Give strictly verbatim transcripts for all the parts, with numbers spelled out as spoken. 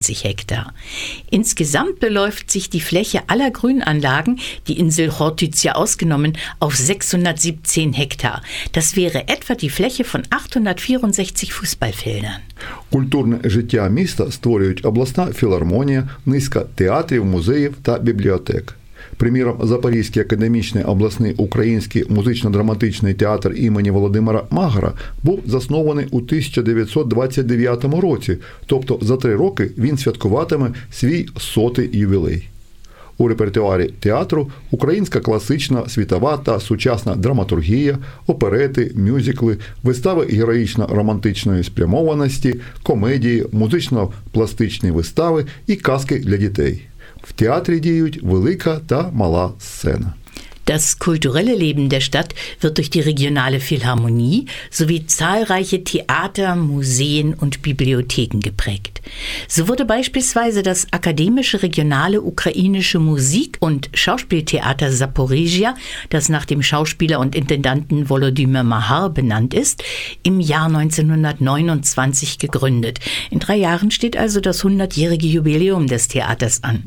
vierundvierzig Hektar. Insgesamt beläuft sich die Fläche aller Grünanlagen, die Insel Chortyzia ausgenommen, auf sechshundertsiebzehn Hektar. Das wäre etwa die Fläche von achthundertvierundsechzig Fußballfeldern. Культурне життя міста створюють обласна філармонія, низка театрів, музеїв та бібліотек. Приміром, Запорізький академічний обласний український музично-драматичний театр імені Володимира Магара був заснований у тисяча дев'ятсот двадцять дев'ятому році, тобто за три роки він святкуватиме свій сотий ювілей. У репертуарі театру українська класична, світова та сучасна драматургія, оперети, мюзикли, вистави героїчно-романтичної спрямованості, комедії, музично-пластичні вистави і казки для дітей. В театрі діють велика та мала сцена. Das kulturelle Leben der Stadt wird durch die regionale Philharmonie sowie zahlreiche Theater, Museen und Bibliotheken geprägt. So wurde beispielsweise das akademische regionale ukrainische Musik- und Schauspieltheater Zaporizhia, das nach dem Schauspieler und Intendanten Volodymyr Mahar benannt ist, im Jahr neunzehnhundertneunundzwanzig gegründet. In drei Jahren steht also das hundertjährige Jubiläum des Theaters an.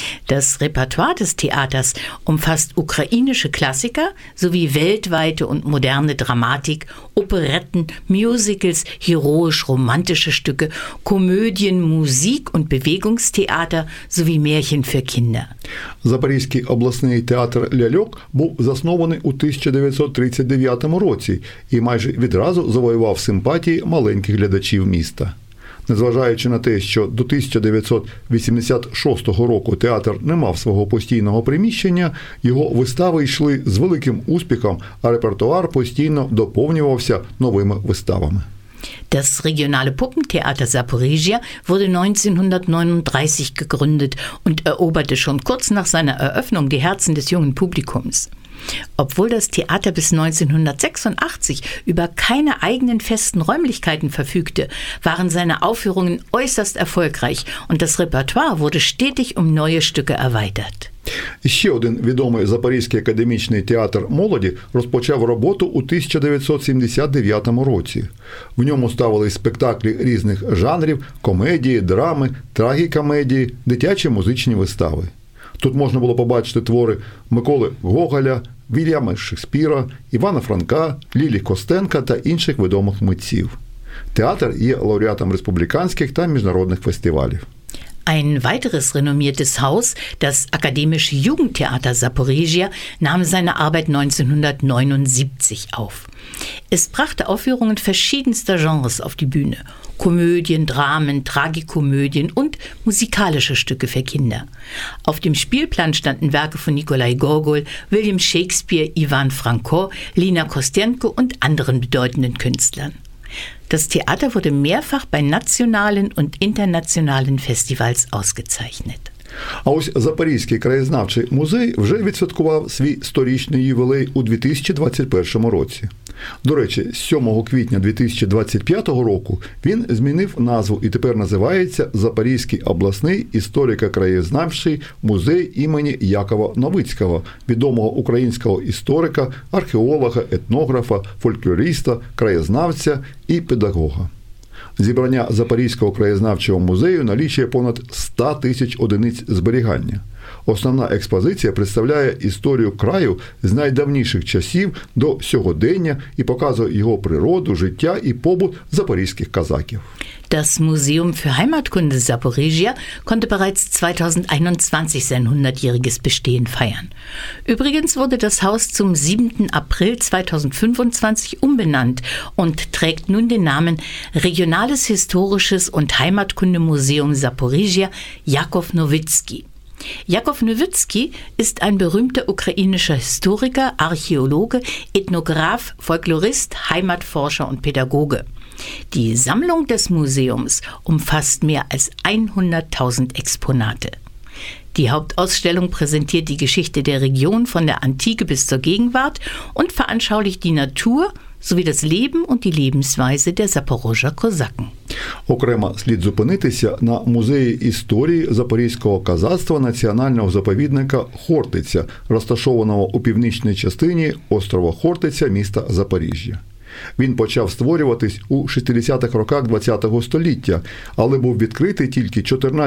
Das Repertoire des Theaters umfasst ukrainische Klassiker sowie weltweite und moderne Dramatik, Operetten, Musicals, heroisch-romantische Stücke, Komödien, Musik- und Bewegungstheater sowie Märchen für Kinder. Запорізький обласний театр «Ляльок» був заснований у тисяча дев'ятсот тридцять дев'ятому році і майже відразу завоював симпатії маленьких глядачів міста. Незважаючи на те, що до тисяча дев'ятсот вісімдесят шостого року театр не мав свого постійного приміщення, його вистави йшли з великим успіхом, а репертуар постійно доповнювався новими виставами. Das regionale Puppentheater Zaporizhia wurde neunzehnhundertneununddreißig gegründet und eroberte schon kurz nach seiner Eröffnung die Herzen des jungen Publikums. Obwohl das Theater bis neunzehnhundertsechsundachtzig über keine eigenen festen Räumlichkeiten verfügte, waren seine Aufführungen äußerst erfolgreich und das Repertoire wurde stetig um neue Stücke erweitert. Ще один відомий Запорізький академічний театр молоді розпочав роботу у тисяча дев'ятсот сімдесят дев'ятому році. В ньому ставили спектаклі різних жанрів, комедії, драми, трагікомедії, дитячі музичні вистави. Тут можна було побачити твори Миколи Гоголя, Вільяма Шекспіра, Івана Франка, Лілі Костенка та інших відомих митців. Театр є лауреатом республіканських та міжнародних фестивалів. Ein weiteres renommiertes Haus, das Akademische Jugendtheater Zaporizhia, nahm seine Arbeit neunzehnhundertneunundsiebzig auf. Es brachte Aufführungen verschiedenster Genres auf die Bühne. Komödien, Dramen, Tragikomödien und musikalische Stücke für Kinder. Auf dem Spielplan standen Werke von Nikolai Gogol, William Shakespeare, Ivan Franko, Lina Kostenko und anderen bedeutenden Künstlern. Das Theater wurde mehrfach bei nationalen und internationalen Festivals ausgezeichnet. А ось Запорізький краєзнавчий музей вже відсвяткував свій сторічний ювілей у дві тисячі двадцять першому році. До речі, сьомого квітня дві тисячі двадцять п'ятого року він змінив назву і тепер називається Запорізький обласний історико-краєзнавчий музей імені Якова Новицького, відомого українського історика, археолога, етнографа, фольклориста, краєзнавця і педагога. Зібрання Запорізького краєзнавчого музею налічує понад сто тисяч одиниць зберігання. Основна експозиція представляє історію краю з найдавніших часів до сьогодення і показує його природу, життя і побут запорізьких козаків. Das Museum für Heimatkunde Zaporizhia konnte bereits zweitausendeinundzwanzig sein hundertjähriges Bestehen feiern. Übrigens wurde das Haus zum siebten April zweitausendfünfundzwanzig umbenannt und trägt nun den Namen Regionales Historisches und Heimatkundemuseum Zaporizhia Jakow Nowitzki. Jakow Nowitzki ist ein berühmter ukrainischer Historiker, Archäologe, Ethnograph, Folklorist, Heimatforscher und Pädagoge. Die Sammlung des Museums umfasst mehr als hunderttausend Exponate. Die Hauptausstellung präsentiert die Geschichte der Region von der Antike bis zur Gegenwart und veranschaulicht die Natur sowie das Leben und die Lebensweise der Запорожжя Козакен. Окремо слід зупинитися на музеї історії Запорізького козацтва національного заповідника Хортиця, розташованого у північній частині острова Хортиця міста Запоріжжя. Він почав створюватись у шістдесятих роках ХХ століття, але був відкритий тільки чотирнадцятого